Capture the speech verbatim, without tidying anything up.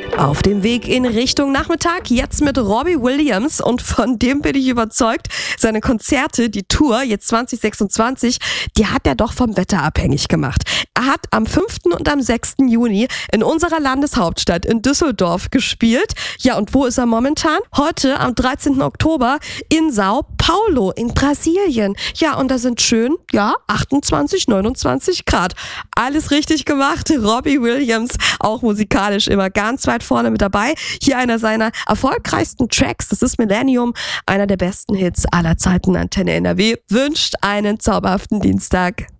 Auf dem Weg in Richtung Nachmittag, jetzt mit Robbie Williams, und von dem bin ich überzeugt, seine Konzerte, die Tour, jetzt zwanzig sechsundzwanzig, die hat er doch vom Wetter abhängig gemacht. Er hat am fünften und am sechsten Juni in unserer Landeshauptstadt in Düsseldorf gespielt. Ja, und wo ist er momentan? Heute, am dreizehnten Oktober, in Sao Paulo in Brasilien. Ja, und da sind schön, ja, achtundzwanzig, neunundzwanzig Grad. Alles richtig gemacht. Robbie Williams, auch musikalisch immer ganz weit vorne mit dabei. Hier einer seiner erfolgreichsten Tracks, das ist Millennium, einer der besten Hits aller Zeiten. Antenne N R W wünscht einen zauberhaften Dienstag.